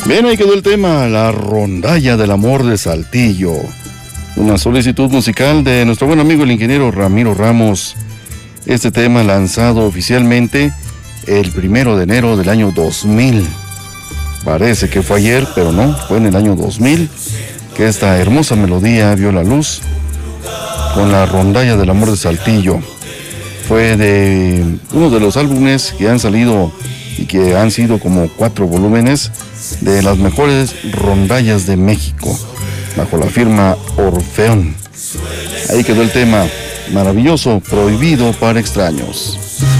Bien, ahí quedó el tema, la rondalla del amor de Saltillo. Una solicitud musical de nuestro buen amigo el ingeniero Ramiro Ramos. Este tema lanzado oficialmente el 1 de enero del año 2000. Parece que fue ayer, pero no, fue en el año 2000 que esta hermosa melodía vio la luz con la rondalla del amor de Saltillo. Fue de uno de los álbumes que han salido y que han sido como 4 volúmenes de las mejores rondallas de México, bajo la firma Orfeón. Ahí quedó el tema maravilloso, Prohibido para extraños.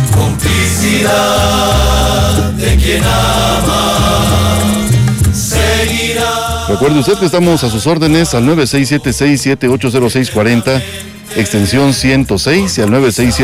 Complicidad de quien ama, seguirá. Recuerde usted que estamos a sus órdenes al 967-678-0640, extensión 106 y al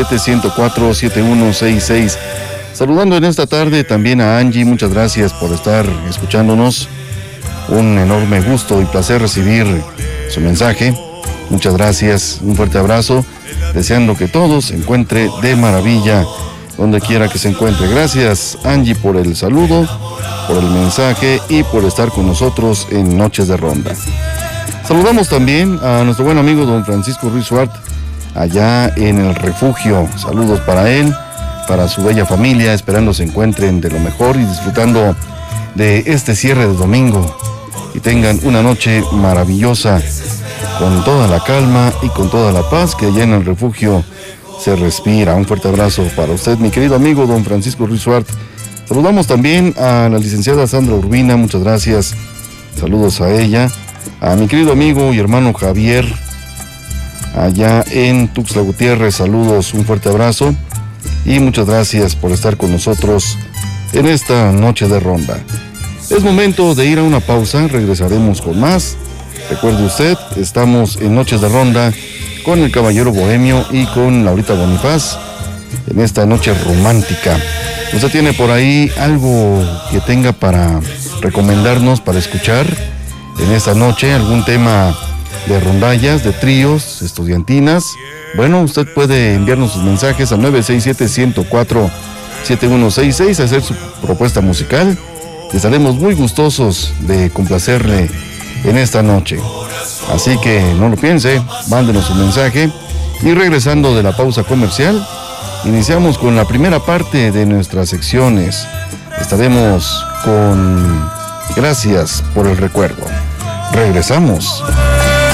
967-104-7166. Saludando en esta tarde también a Angie, muchas gracias por estar escuchándonos. Un enorme gusto y placer recibir su mensaje. Muchas gracias, un fuerte abrazo, deseando que todo se encuentre de maravilla donde quiera que se encuentre. Gracias, Angie, por el saludo, por el mensaje y por estar con nosotros en Noches de Ronda. Saludamos también a nuestro buen amigo don Francisco Ruiz Suart, allá en el refugio. Saludos para él, para su bella familia, esperando se encuentren de lo mejor y disfrutando de este cierre de domingo. Y tengan una noche maravillosa, con toda la calma y con toda la paz que allá en el refugio se respira. Un fuerte abrazo para usted, mi querido amigo don Francisco Ruiz Suart. Saludamos también a la licenciada Sandra Urbina, muchas gracias. Saludos a ella. A mi querido amigo y hermano Javier, allá en Tuxtla Gutiérrez, saludos, un fuerte abrazo. Y muchas gracias por estar con nosotros en esta noche de ronda. Es momento de ir a una pausa, regresaremos con más. Recuerde usted, estamos en Noches de Ronda con el Caballero Bohemio y con Laurita Bonifaz en esta noche romántica. ¿Usted tiene por ahí algo que tenga para recomendarnos, para escuchar en esta noche? ¿Algún tema de rondallas, de tríos, estudiantinas? Bueno, usted puede enviarnos sus mensajes al 967-104-7166, hacer su propuesta musical. Estaremos muy gustosos de complacerle en esta noche. Así que no lo piense, mándenos su mensaje. Y regresando de la pausa comercial, iniciamos con la primera parte de nuestras secciones. Estaremos con Gracias por el recuerdo. Regresamos.